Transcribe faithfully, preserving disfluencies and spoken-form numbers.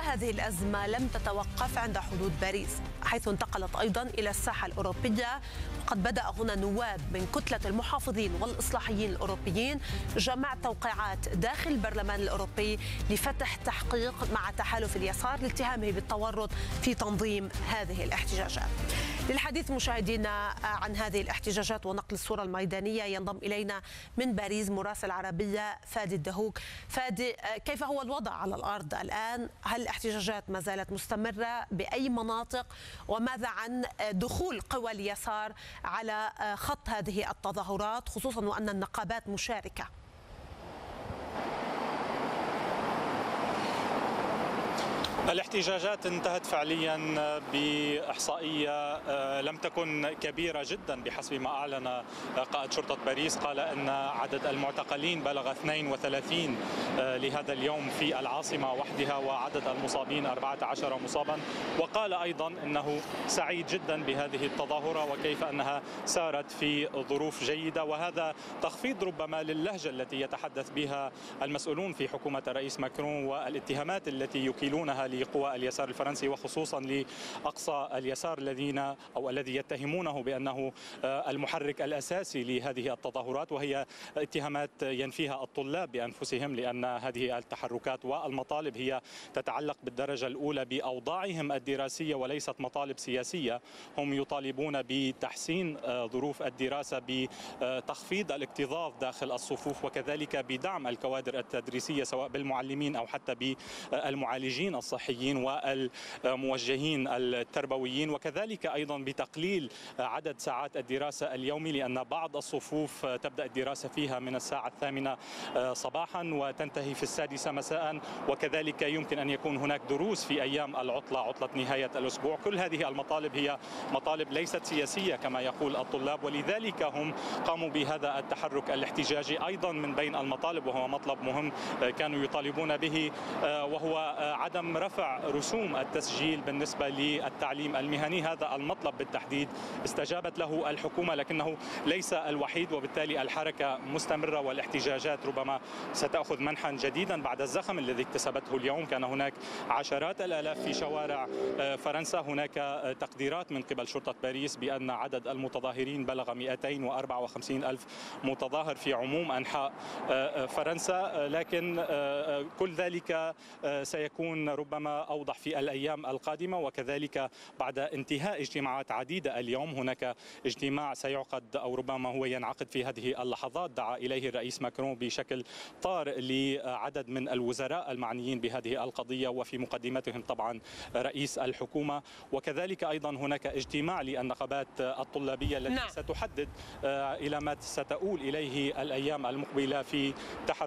وهذه الأزمة لم تتوقف عند حدود باريس، حيث انتقلت أيضا إلى الساحة الأوروبية. وقد بدأ هنا نواب من كتلة المحافظين والإصلاحيين الأوروبيين جمع توقيعات داخل البرلمان الأوروبي لفتح تحقيق مع تحالف اليسار لاتهامه بالتورط في تنظيم هذه الاحتجاجات. للحديث مشاهدينا عن هذه الاحتجاجات ونقل الصورة الميدانية ينضم إلينا من باريس مراسل عربية فادي الدهوك. فادي، كيف هو الوضع على الأرض الآن؟ هل الاحتجاجات ما زالت مستمرة بأي مناطق؟ وماذا عن دخول قوى اليسار على خط هذه التظاهرات، خصوصا وأن النقابات مشاركة؟ الاحتجاجات انتهت فعليا بإحصائية لم تكن كبيرة جدا بحسب ما أعلن قائد شرطة باريس. قال أن عدد المعتقلين بلغ اثنين وثلاثين لهذا اليوم في العاصمة وحدها، وعدد المصابين أربعة عشر مصابا. وقال أيضا أنه سعيد جدا بهذه التظاهرة وكيف أنها سارت في ظروف جيدة، وهذا تخفيض ربما للهجة التي يتحدث بها المسؤولون في حكومة الرئيس ماكرون والاتهامات التي يكيلونها لقوى اليسار الفرنسي، وخصوصا لأقصى اليسار الذين أو الذي يتهمونه بأنه المحرك الأساسي لهذه التظاهرات، وهي اتهامات ينفيها الطلاب بأنفسهم، لأن هذه التحركات والمطالب هي تتعلق بالدرجة الأولى بأوضاعهم الدراسية وليست مطالب سياسية. هم يطالبون بتحسين ظروف الدراسة، بتخفيض الاكتظاظ داخل الصفوف، وكذلك بدعم الكوادر التدريسية سواء بالمعلمين أو حتى بالمعالجين الصحيين والموجهين التربويين، وكذلك أيضا بتقليل عدد ساعات الدراسة اليومي، لأن بعض الصفوف تبدأ الدراسة فيها من الساعة الثامنة صباحا وتنتهي في السادسة مساء، وكذلك يمكن أن يكون هناك دروس في أيام العطلة، عطلة نهاية الأسبوع. كل هذه المطالب هي مطالب ليست سياسية كما يقول الطلاب، ولذلك هم قاموا بهذا التحرك الاحتجاجي. أيضا من بين المطالب، وهو مطلب مهم كانوا يطالبون به، وهو عدم رفع رسوم التسجيل بالنسبة للتعليم المهني. هذا المطلب بالتحديد استجابت له الحكومة، لكنه ليس الوحيد، وبالتالي الحركة مستمرة والاحتجاجات ربما ستأخذ منحا جديدا بعد الزخم الذي اكتسبته اليوم. كان هناك عشرات الآلاف في شوارع فرنسا. هناك تقديرات من قبل شرطة باريس بأن عدد المتظاهرين بلغ مئتين وأربعة وخمسين ألف متظاهر في عموم أنحاء فرنسا، لكن كل ذلك سيكون ربما أوضح في الأيام القادمة. وكذلك بعد انتهاء اجتماعات عديدة اليوم، هناك اجتماع سيعقد أو ربما هو ينعقد في هذه اللحظات دعا إليه الرئيس ماكرون بشكل طارئ لعدد من الوزراء المعنيين بهذه القضية، وفي مقدمتهم طبعا رئيس الحكومة. وكذلك أيضا هناك اجتماع للنقابات الطلابية التي نعم. ستحدد إلى ما ستؤول إليه الأيام المقبلة في تحرك